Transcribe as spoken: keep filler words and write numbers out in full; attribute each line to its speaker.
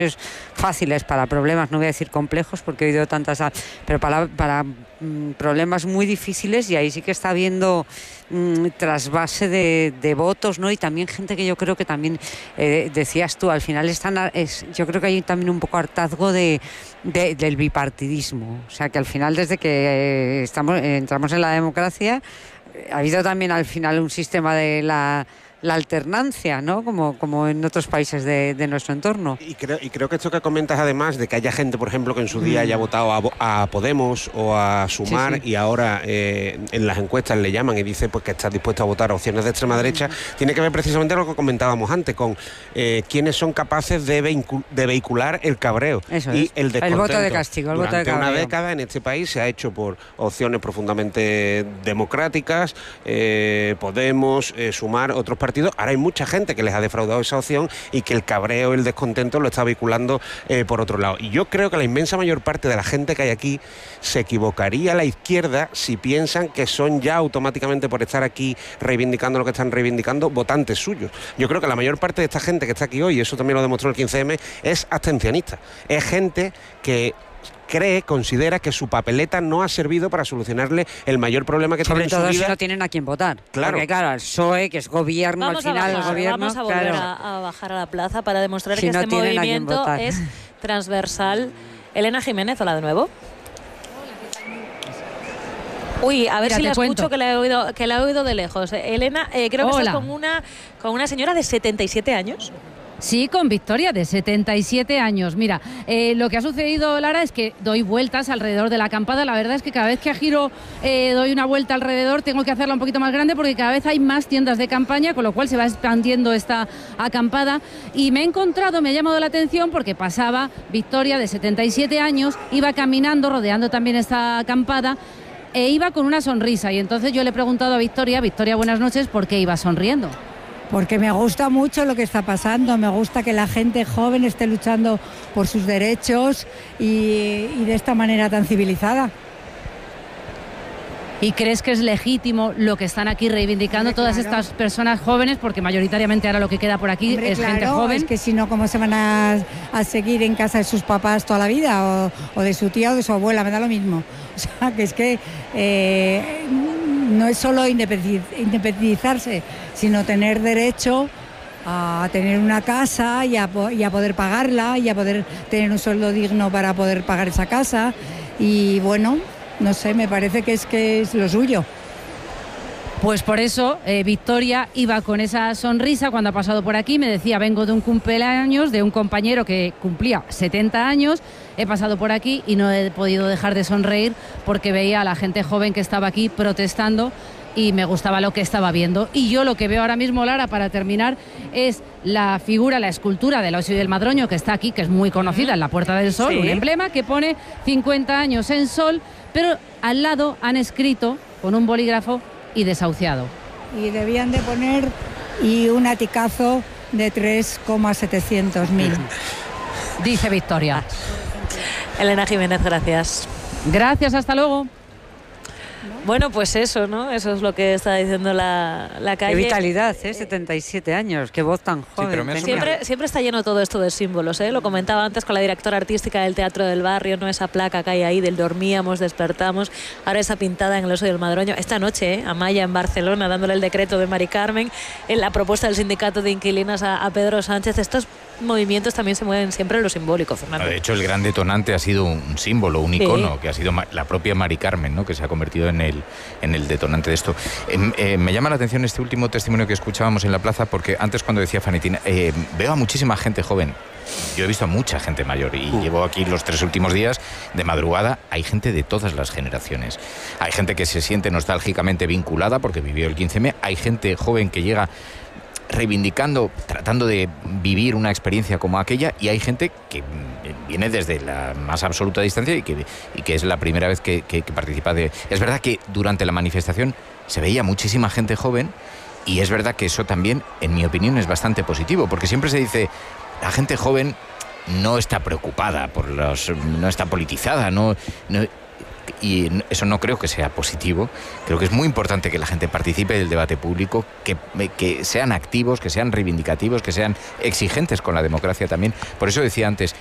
Speaker 1: fáciles para problemas, no voy a decir complejos porque he oído tantas, pero para, para mm, problemas muy difíciles, y ahí sí que está habiendo mm, trasvase de, de votos, ¿no? Y también gente que yo creo que también, eh, decías tú, al final están, es, yo creo que hay también un poco hartazgo de, de, del bipartidismo, o sea que al final desde que eh, estamos, eh, entramos en la democracia, eh, ha habido también al final un sistema de la... la alternancia, ¿no? Como, como en otros países de, de nuestro entorno.
Speaker 2: Y creo, y creo que esto que comentas, además de que haya gente, por ejemplo, que en su día haya votado a, a Podemos o a Sumar, sí, sí. y ahora eh, en las encuestas le llaman y dice pues que está dispuesto a votar opciones de extrema derecha, mm. tiene que ver precisamente con lo que comentábamos antes, con eh, quiénes son capaces de, vehicu de vehicular el cabreo.
Speaker 1: Eso
Speaker 2: y
Speaker 1: es.
Speaker 2: el descontento.
Speaker 1: El voto de castigo, el
Speaker 2: Durante
Speaker 1: voto de cabreo.
Speaker 2: una década en este país se ha hecho por opciones profundamente democráticas, eh, Podemos, eh, Sumar, otros partidos. Ahora hay mucha gente que les ha defraudado esa opción y que el cabreo, el descontento lo está vinculando eh, por otro lado. Y yo creo que la inmensa mayor parte de la gente que hay aquí se equivocaría a la izquierda si piensan que son ya automáticamente, por estar aquí reivindicando lo que están reivindicando, votantes suyos. Yo creo que la mayor parte de esta gente que está aquí hoy, y eso también lo demostró el quince eme, es abstencionista. Es gente que cree, considera que su papeleta no ha servido para solucionarle el mayor problema que tiene en su vida.
Speaker 1: Sobre todo si no tienen a quién votar.
Speaker 2: Claro.
Speaker 1: Porque claro, el P S O E, que es gobierno,
Speaker 3: vamos
Speaker 1: al final
Speaker 3: a bajar,
Speaker 1: el gobierno...
Speaker 3: Vamos a volver
Speaker 1: claro.
Speaker 3: a, a bajar a la plaza para demostrar
Speaker 1: si
Speaker 3: que
Speaker 1: no
Speaker 3: este movimiento es transversal. Elena Jiménez, hola de nuevo. Uy, a ver Mira, si la escucho, que la, he oído, que la he oído de lejos. Elena, eh, creo que
Speaker 4: Hola.
Speaker 3: estás con una, con una señora de setenta y siete años.
Speaker 4: Sí, con Victoria, de setenta y siete años. Mira, eh, lo que ha sucedido, Lara, es que doy vueltas alrededor de la acampada. La verdad es que cada vez que giro, eh, doy una vuelta alrededor, tengo que hacerla un poquito más grande porque cada vez hay más tiendas de campaña, con lo cual se va expandiendo esta acampada. Y me he encontrado, me ha llamado la atención porque pasaba Victoria, de setenta y siete años, iba caminando, rodeando también esta acampada, e iba con una sonrisa. Y entonces yo le he preguntado a Victoria, Victoria, buenas noches, ¿por qué iba sonriendo?
Speaker 5: Porque me gusta mucho lo que está pasando, me gusta que la gente joven esté luchando por sus derechos y, y de esta manera tan civilizada.
Speaker 4: ¿Y crees que es legítimo lo que están aquí reivindicando Hombre, todas claro. estas personas jóvenes? Porque mayoritariamente ahora lo que queda por aquí
Speaker 5: Hombre,
Speaker 4: es
Speaker 5: claro,
Speaker 4: gente joven.
Speaker 5: Es que si no, ¿cómo se van a, a seguir en casa de sus papás toda la vida? O, o de su tía o de su abuela, me da lo mismo. O sea, que es que eh, no es solo independizarse, sino tener derecho a tener una casa y a, y a poder pagarla y a poder tener un sueldo digno para poder pagar esa casa. Y bueno, no sé, me parece que es que es lo suyo.
Speaker 4: Pues por eso eh, Victoria iba con esa sonrisa cuando ha pasado por aquí. Me decía, vengo de un cumpleaños de un compañero que cumplía setenta años. He pasado por aquí y no he podido dejar de sonreír porque veía a la gente joven que estaba aquí protestando y me gustaba lo que estaba viendo. Y yo lo que veo ahora mismo, Lara, para terminar, es la figura, la escultura del Ocio del Madroño, que está aquí, que es muy conocida, en la Puerta del Sol, sí. Un emblema que pone cincuenta años en sol, pero al lado han escrito con un bolígrafo y desahuciado.
Speaker 5: Y debían de poner y un aticazo de tres coma setecientos mil.
Speaker 4: Dice Victoria.
Speaker 3: Elena Jiménez, gracias.
Speaker 4: Gracias, hasta luego.
Speaker 3: Bueno, pues eso, ¿no? Eso es lo que está diciendo la, la calle.
Speaker 1: Qué vitalidad, ¿eh? setenta y siete años, qué voz tan joven.
Speaker 3: Sí, siempre, siempre está lleno todo esto de símbolos, ¿eh? Lo comentaba antes con la directora artística del Teatro del Barrio, ¿no? Esa placa que hay ahí del dormíamos, despertamos, ahora esa pintada en el Oso del Madroño. Esta noche, ¿eh? Amaya en Barcelona, dándole el decreto de Mari Carmen, en la propuesta del sindicato de inquilinas a, a Pedro Sánchez. Estos movimientos también se mueven siempre en lo simbólico, Fernando.
Speaker 6: De hecho, el gran detonante ha sido un símbolo, un icono, sí. que ha sido la propia Mari Carmen, ¿no? Que se ha convertido en el, en el detonante de esto. Eh, eh, me llama la atención este último testimonio que escuchábamos en la plaza, porque antes, cuando decía Fanitina, eh, veo a muchísima gente joven. Yo he visto a mucha gente mayor y uh. llevo aquí los tres últimos días de madrugada. Hay gente de todas las generaciones. Hay gente que se siente nostálgicamente vinculada porque vivió el quince eme. Hay gente joven que llega reivindicando, tratando de vivir una experiencia como aquella, y hay gente que viene desde la más absoluta distancia y que, y que es la primera vez que, que, que participa de... Es verdad que durante la manifestación se veía muchísima gente joven, y es verdad que eso también, en mi opinión, es bastante positivo, porque siempre se dice, la gente joven no está preocupada por los... no está politizada, no... no y eso no creo que sea positivo. Creo que es muy importante que la gente participe del debate público, que, que sean activos, que sean reivindicativos, que sean exigentes con la democracia también. Por eso decía antes,